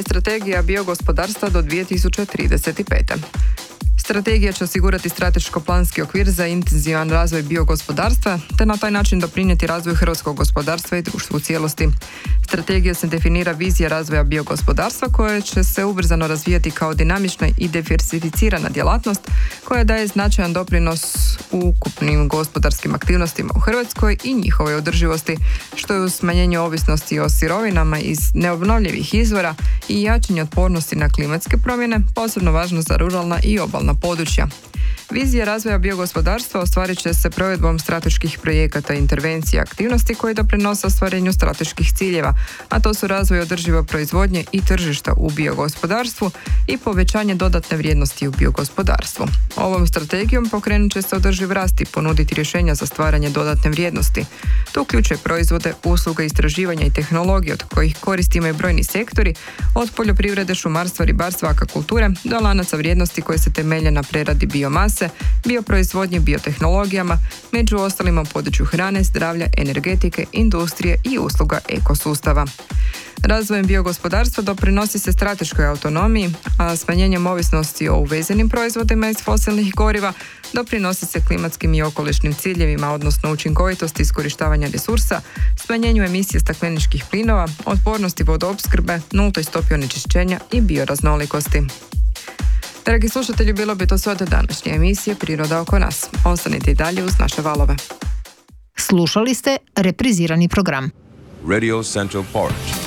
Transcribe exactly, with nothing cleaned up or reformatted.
Strategija biogospodarstva do dvije tisuće trideset pete. Strategija će osigurati strateško-planski okvir za intenzivan razvoj biogospodarstva te na taj način doprinijeti razvoju hrvatskog gospodarstva i društva u cijelosti. Strategija se definira vizija razvoja biogospodarstva koje će se ubrzano razvijati kao dinamična i diversificirana djelatnost koja daje značajan doprinos ukupnim gospodarskim aktivnostima u Hrvatskoj i njihovoj održivosti, što je u smanjenju ovisnosti o sirovinama iz neobnovljivih izvora i jačanje otpornosti na klimatske promjene, posebno važno za ruralna i obalna područja. Vizija razvoja biogospodarstva ostvarit će se provedbom strateških projekata i intervencija aktivnosti koji doprinose ostvarenju strateških ciljeva, a to su razvoj održive proizvodnje i tržišta u biogospodarstvu i povećanje dodatne vrijednosti u biogospodarstvu. Ovom strategijom pokrenut će se održiv rast i ponuditi rješenja za stvaranje dodatne vrijednosti. To uključuje proizvode, usluge, istraživanja i tehnologije od kojih koristi imaju brojni sektori, od poljoprivrede, šumarstva, ribarstva, akvakulture do lanaca vrijednosti koje se temelje na preradi biomase, bioproizvodnje, biotehnologijama, među ostalima u području hrane, zdravlja, energetike, industrije i usluga ekosustava. Razvojem biogospodarstva doprinosi se strateškoj autonomiji, a smanjenjem ovisnosti o uvezenim proizvodima iz fosilnih goriva doprinosi se klimatskim i okolišnim ciljevima, odnosno učinkovitosti iskorištavanja resursa, smanjenju emisije stakleničkih plinova, otpornosti vodoopskrbe, nultoj stopi onečišćenja i bioraznolikosti. Dragi slušatelji, bilo bi to sve od današnje emisije Priroda oko nas. Ostanite i dalje uz naše valove. Slušali ste reprizirani program. Radio Central Porch.